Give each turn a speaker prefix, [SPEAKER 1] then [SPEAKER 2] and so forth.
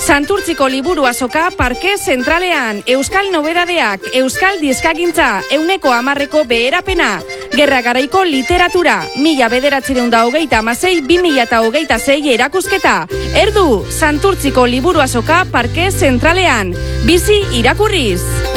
[SPEAKER 1] Santurtziko liburu azoka parke zentralean, euskal nobedadeak, euskal dizkagintza, 100% beherapena, gerra garaiko literatura, 1926-2026 erakusketa. Erdu, Santurtziko liburu azoka parke zentralean, bizi irakurriz.